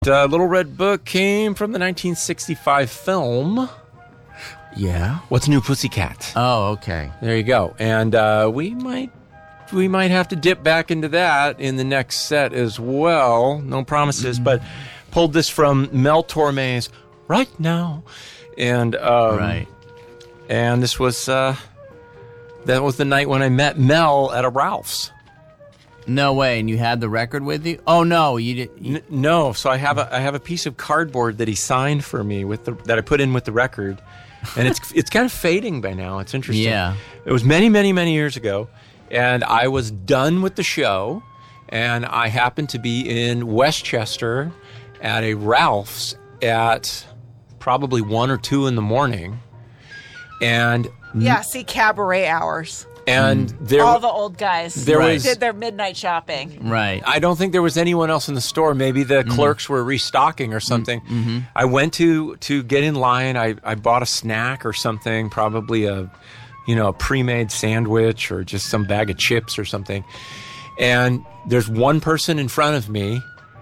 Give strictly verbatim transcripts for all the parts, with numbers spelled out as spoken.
Uh, Little Red Book came from the nineteen sixty-five film Yeah. What's New Pussycat? Oh, okay. There you go. And uh, we might we might have to dip back into that in the next set as well. No promises, mm-hmm. but pulled this from Mel Torme's Right Now. And um, right. And this was uh, that was the night when I met Mel at a Ralph's. No way, and you had the record with you? Oh no, you didn't. N- no, so I have a I have a piece of cardboard that he signed for me with the that I put in with the record, and it's it's kind of fading by now. It's interesting. Yeah, it was many many many years ago, and I was done with the show, and I happened to be in Westchester at a Ralph's at probably one or two in the morning, and yeah, see cabaret hours. And there, all the old guys there right. was, did their midnight shopping. Right. I don't think there was anyone else in the store. Maybe the mm-hmm. clerks were restocking or something. Mm-hmm. I went to to get in line. I, I bought a snack or something, probably a you know a pre-made sandwich or just some bag of chips or something. And there's one person in front of me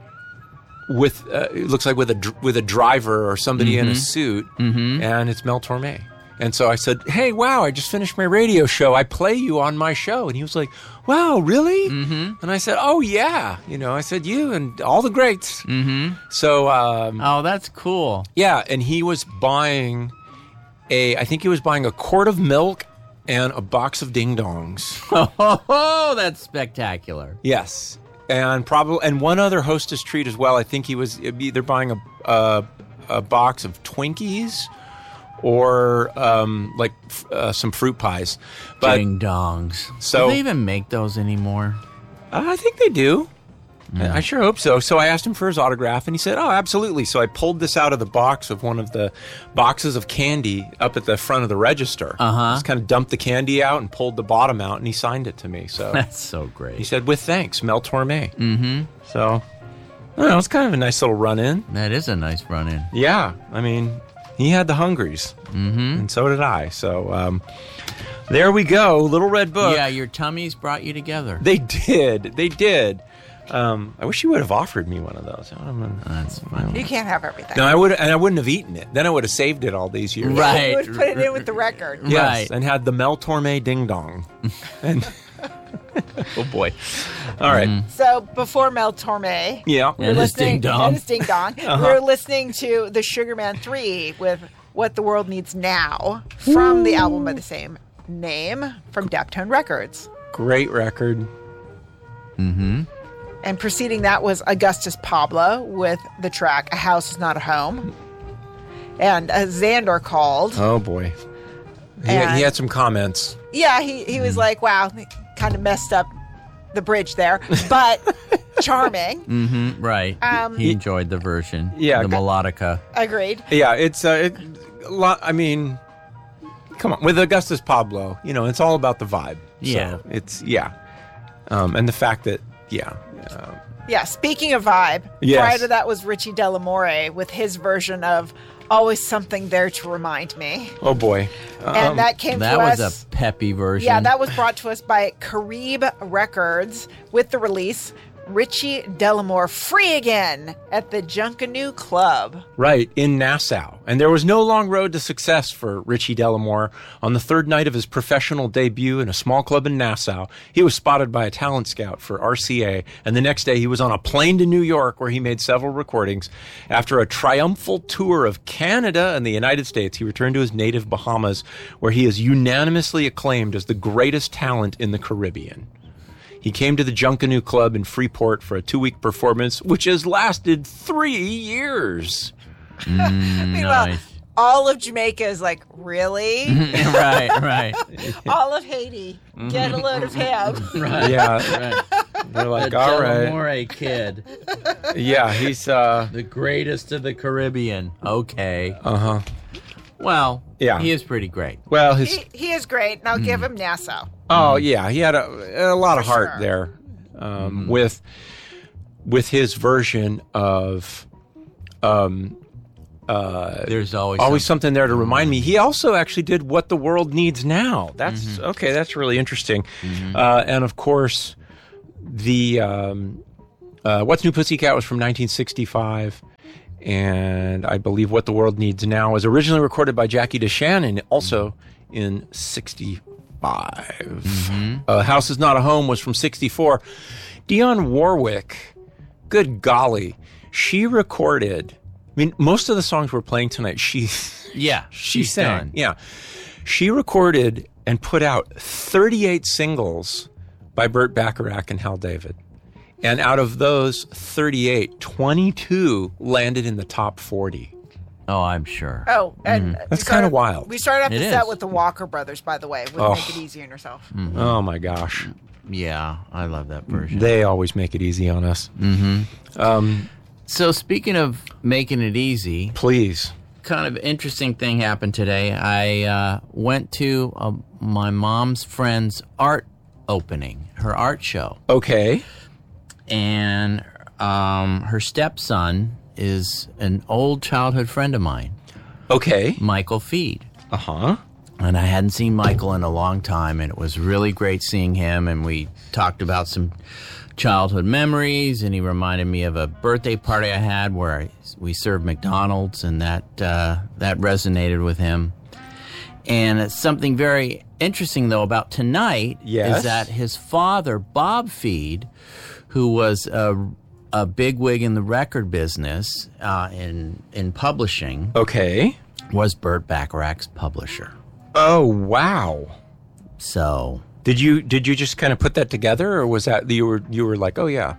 with uh, it looks like with a with a driver or somebody mm-hmm. in a suit, mm-hmm. and it's Mel Torme. And so I said, hey, wow, I just finished my radio show. I play you on my show. And he was like, wow, really? Mm-hmm. And I said, oh, yeah. You know, I said, you and all the greats. Mm-hmm. So, um, oh, that's cool. Yeah. And he was buying a, I think he was buying a quart of milk and a box of ding dongs. Oh, that's spectacular. Yes. And probably, and one other hostess treat as well. I think he was either buying a, a, a box of Twinkies or um, like uh, some fruit pies. But, Ding dongs. So, do they even make those anymore? Uh, I think they do. Mm. I sure hope so. So I asked him for his autograph, and he said, oh, absolutely. So I pulled this out of the box of one of the boxes of candy up at the front of the register. Uh-huh. Just kind of dumped the candy out and pulled the bottom out, and he signed it to me. So that's so great. He said, with thanks, Mel Torme. Mm-hmm. So, I don't know, it's kind of a nice little run-in. That is a nice run-in. Yeah. I mean, he had the hungries, mm-hmm. and so did I. So, um, there we go. Little Red Book. Yeah, your tummies brought you together. They did. They did. Um, I wish you would have offered me one of those. Been, That's fine. You can't have everything. No, I would, and I wouldn't have eaten it. Then I would have saved it all these years. Right. You would put it in with the record. Yes, right. And had the Mel Torme ding dong. And oh boy. All right. Mm. So before Mel Torme, yeah, we were and his listening, ding dong, and his ding dong. uh-huh. We were listening to the Sugarman three with "What the World Needs Now" from Ooh. the album by the same name from Daptone Records. Great record. Mm-hmm. And preceding that was Augustus Pablo with the track "A House Is Not a Home," and uh, Xander called. Oh boy, he, and, he had some comments. Yeah, he he was mm. like, "Wow, kind of messed up the bridge there, but charming." Mm-hmm, right. Um, he enjoyed the version. Yeah, the melodica. Agreed. Yeah, it's uh, it, a lot. I mean, come on, with Augustus Pablo, you know, it's all about the vibe. Yeah, so it's yeah, um, and the fact that yeah. Uh, yeah, speaking of vibe, yes. prior to that was Richie Delamore with his version of "Always Something There to Remind Me." Oh boy. Um, and that came that to us. That was a peppy version. Yeah, that was brought to us by Carib Records with the release Richie Delamore Free Again at the Junkanoo Club. Right, in Nassau. And there was no long road to success for Richie Delamore. On the third night of his professional debut in a small club in Nassau, he was spotted by a talent scout for R C A, and the next day he was on a plane to New York where he made several recordings. After a triumphal tour of Canada and the United States, he returned to his native Bahamas, where he is unanimously acclaimed as the greatest talent in the Caribbean. He came to the Junkanoo Club in Freeport for a two-week performance, which has lasted three years. Mm, Meanwhile, nice. all of Jamaica is like, really? right, right. All of Haiti, get a load of him. Right. Yeah. Right. They're like, the all right. Delamore kid. Yeah, he's... uh the greatest of the Caribbean. Okay. Uh-huh. Well, yeah. he is pretty great. Well, his... He, he is great, and I'll mm. give him Nassau. Oh, yeah. He had a, a lot For of heart sure. there um, mm. with with his version of... Um, uh, There's always always something. something there to remind me. He also actually did What the World Needs Now. That's mm-hmm. okay. That's really interesting. Mm-hmm. Uh, and of course, the um, uh, What's New Pussycat was from nineteen sixty-five. And I believe What the World Needs Now was originally recorded by Jackie DeShannon, and also in sixty-five. Mm-hmm. Uh, House Is Not a Home was from sixty-four. Dionne Warwick, good golly, she recorded, I mean, most of the songs we're playing tonight, she, Yeah, she she's sang. done. Yeah. She recorded and put out thirty-eight singles by Burt Bacharach and Hal David. And out of those thirty-eight, twenty-two landed in the top forty. Oh, I'm sure. Oh, and That's we kinda started- wild. We started off It the set is. with the Walker Brothers, by the way. Would Oh. make it easy on yourself. Oh my gosh. Yeah, I love that version. They always make it easy on us. So speaking of making it easy, Please. kind of interesting thing happened today. I uh, went to uh, my mom's friend's art opening, her art show, Okay. and um, her stepson is an old childhood friend of mine, Okay. Michael Feed. Uh-huh. And I hadn't seen Michael in a long time, and it was really great seeing him. And we talked about some childhood memories, and he reminded me of a birthday party I had where I, we served McDonald's, and that uh, that resonated with him. And it's something very interesting, though, about tonight Yes. is that his father, Bob Feed, who was a, a bigwig in the record business uh, in in publishing, Okay. was Burt Bacharach's publisher. Oh, wow. So Did you did you just kind of put that together, or was that you were you were like, "Oh yeah.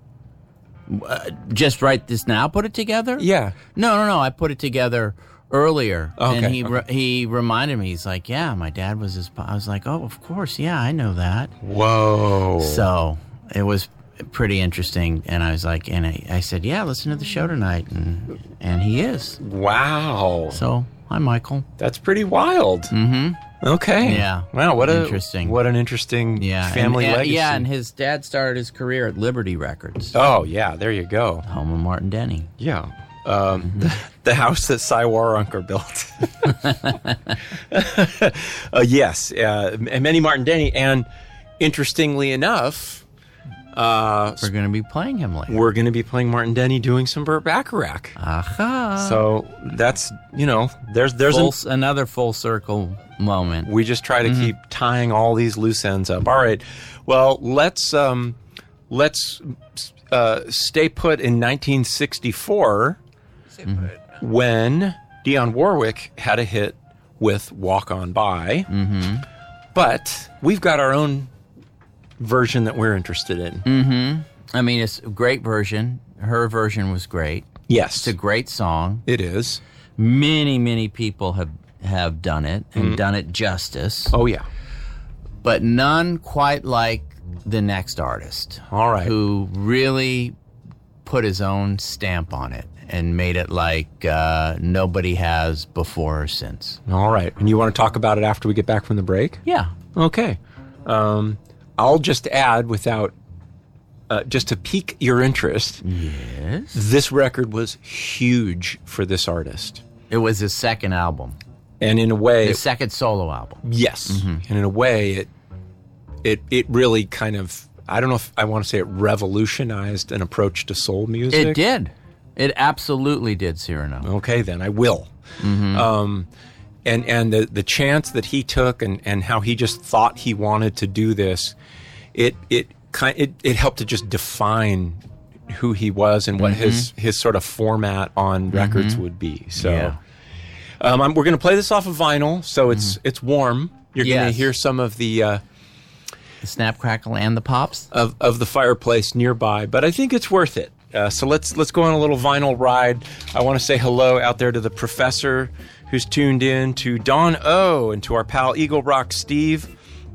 just right this now put it together? Yeah. No, no, no. I put it together earlier. Okay, And he okay. re- he reminded me. He's like, yeah, my dad was his. pa-" I was like, oh, of course. Yeah, I know that. Whoa. So it was pretty interesting. And I was like, and I, I said, yeah, listen to the show tonight. And and he is. Wow. So, hi, Michael. That's pretty wild. Mm-hmm. Okay. Yeah. Wow, what a Interesting. what an interesting Yeah. family and, and- legacy. Yeah, and his dad started his career at Liberty Records, Oh, yeah, there you go. home of Martin Denny. Yeah. Um, the, the house that Cy Warunker built. uh, yes, uh, and many Martin Denny. And interestingly enough, uh, We're going to be playing him later. we're going to be playing Martin Denny doing some Burt Bacharach. Aha. So that's, you know, there's there's Full, an, s- another full circle moment. we just try to keep tying all these loose ends up. All right. Well, let's um, let's uh, stay put in nineteen sixty-four when Dionne Warwick had a hit with "Walk On By." Mm-hmm. But we've got our own version that we're interested in. I mean, it's a great version. Her version was great. Yes, It's a great song. it is. Many, many people have, have done it and done it justice, Oh yeah. but none quite like the next artist. All right. Who really put his own stamp on it and made it like uh, nobody has before or since. All right. And you want to talk about it after we get back from the break? Yeah. Okay. Um, I'll just add without, uh, just to pique your interest, Yes. this record was huge for this artist. It was his second album, And in a way, his second solo album. yes. And in a way, it, it, it really kind of, I don't know if I want to say it revolutionized an approach to soul music. It did. It absolutely did, Cyrano. Okay, then I will. Um, and and the the chance that he took and, and how he just thought he wanted to do this, it it kind it, it helped to just define who he was and what his his sort of format on records would be. So, Yeah. um, I'm, we're going to play this off of vinyl, so it's it's warm. You're going to Yes. hear some of the. Uh, The Snap, Crackle, and the Pops. of, of the fireplace nearby, but I think it's worth it. Uh, so let's let's go on a little vinyl ride. I want to say hello out there to the professor who's tuned in, to Don O, and to our pal Eagle Rock Steve,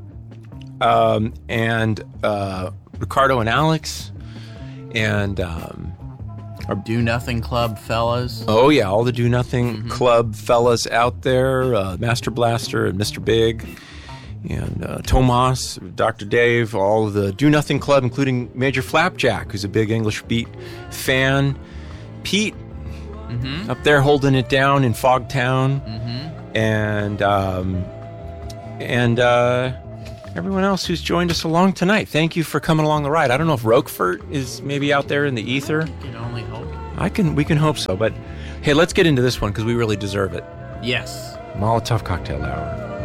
um, and uh, Ricardo and Alex, and um, Do Nothing Club fellas. oh yeah, all the Do Nothing Club fellas out there, uh, Master Blaster and Mister Big. And uh, Tomas, Doctor Dave, all of the Do Nothing Club, including Major Flapjack, who's a big English beat fan. Pete, up there holding it down in Fogtown. And um, and uh, everyone else who's joined us along tonight. Thank you for coming along the ride. I don't know if Roquefort is maybe out there in the ether. You can only hope. I can. We can hope so. But hey, let's get into this one because we really deserve it. Yes. Molotov Cocktail Hour.